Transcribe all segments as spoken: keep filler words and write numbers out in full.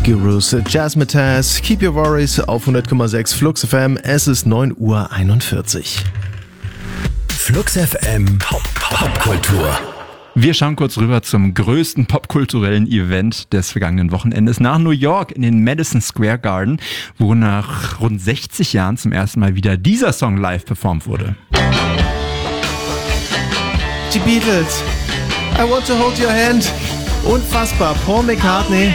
Gurus, Jazzmatazz, Keep Your Worries auf hundert Komma sechs Flux F M. Es ist neun Uhr einundvierzig. Flux F M Popkultur. Wir schauen kurz rüber zum größten popkulturellen Event des vergangenen Wochenendes nach New York in den Madison Square Garden, wo nach rund sechzig Jahren zum ersten Mal wieder dieser Song live performt wurde. Die Beatles, I Want to Hold Your Hand. Unfassbar, Paul McCartney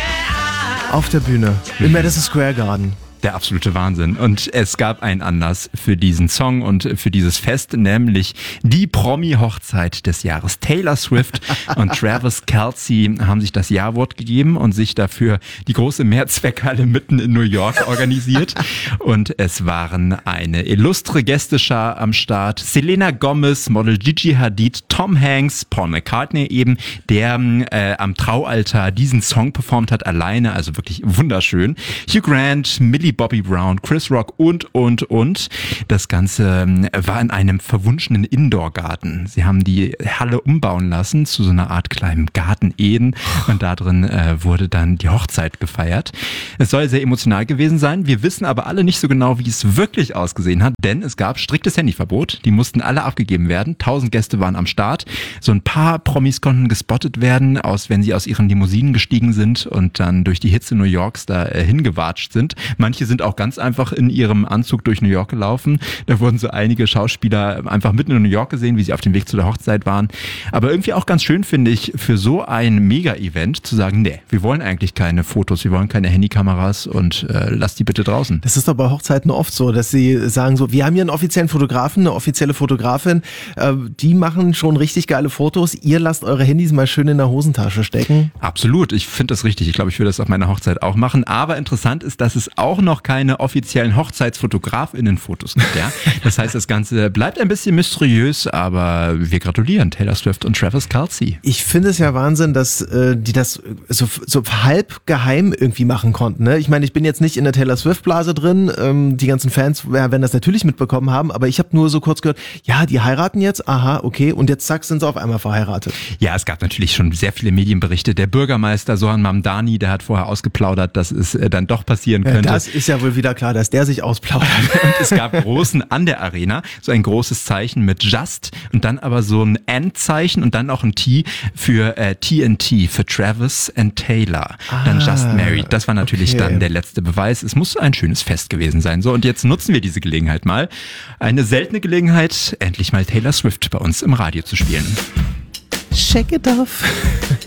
auf der Bühne im Madison Square Garden. Der absolute Wahnsinn. Und es gab einen Anlass für diesen Song und für dieses Fest, nämlich die Promi-Hochzeit des Jahres. Taylor Swift und Travis Kelce haben sich das Ja-Wort gegeben und sich dafür die große Mehrzweckhalle mitten in New York organisiert. Und es waren eine illustre Gästeschar am Start. Selena Gomez, Model Gigi Hadid, Tom Hanks, Paul McCartney eben, der äh, am Traualtar diesen Song performt hat, alleine, also wirklich wunderschön. Hugh Grant, Millie Bobby Brown, Chris Rock und, und, und. Das Ganze war in einem verwunschenen Indoor-Garten. Sie haben die Halle umbauen lassen zu so einer Art kleinen Garten Eden und da drin äh, wurde dann die Hochzeit gefeiert. Es soll sehr emotional gewesen sein. Wir wissen aber alle nicht so genau, wie es wirklich ausgesehen hat, denn es gab striktes Handyverbot. Die mussten alle abgegeben werden. Tausend Gäste waren am Start. So ein paar Promis konnten gespottet werden, aus, wenn sie aus ihren Limousinen gestiegen sind und dann durch die Hitze New Yorks da äh, hingewatscht sind. Manche sind auch ganz einfach in ihrem Anzug durch New York gelaufen. Da wurden so einige Schauspieler einfach mitten in New York gesehen, wie sie auf dem Weg zu der Hochzeit waren. Aber irgendwie auch ganz schön, finde ich, für so ein Mega-Event zu sagen, nee, wir wollen eigentlich keine Fotos, wir wollen keine Handykameras und äh, lass die bitte draußen. Das ist doch bei Hochzeiten oft so, dass sie sagen so, wir haben hier einen offiziellen Fotografen, eine offizielle Fotografin, äh, die machen schon richtig geile Fotos, ihr lasst eure Handys mal schön in der Hosentasche stecken. Absolut, ich finde das richtig. Ich glaube, ich würde das auf meiner Hochzeit auch machen. Aber interessant ist, dass es auch noch keine offiziellen HochzeitsfotografInnen-Fotos gibt, ja. Das heißt, das Ganze bleibt ein bisschen mysteriös, aber wir gratulieren Taylor Swift und Travis Kelce. Ich finde es ja Wahnsinn, dass äh, die das so, so halb geheim irgendwie machen konnten. Ne? Ich meine, ich bin jetzt nicht in der Taylor Swift-Blase drin. Ähm, die ganzen Fans ja, werden das natürlich mitbekommen haben, aber ich habe nur so kurz gehört, ja, die heiraten jetzt, aha, okay, und jetzt zack, sind sie auf einmal verheiratet. Ja, es gab natürlich schon sehr viele Medienberichte. Der Bürgermeister Sohan Mamdani, der hat vorher ausgeplaudert, dass es äh, dann doch passieren könnte. Ja, das ist ja wohl wieder klar, dass der sich ausplaudert. Und es gab großen an der Arena, so ein großes Zeichen mit Just und dann aber so ein End-Zeichen und dann auch ein T für äh, T N T, für Travis and Taylor. Ah, dann Just Married. Das war natürlich okay. Dann der letzte Beweis. Es muss ein schönes Fest gewesen sein. So, und jetzt nutzen wir diese Gelegenheit mal. Eine seltene Gelegenheit, endlich mal Taylor Swift bei uns im Radio zu spielen. Shake it off.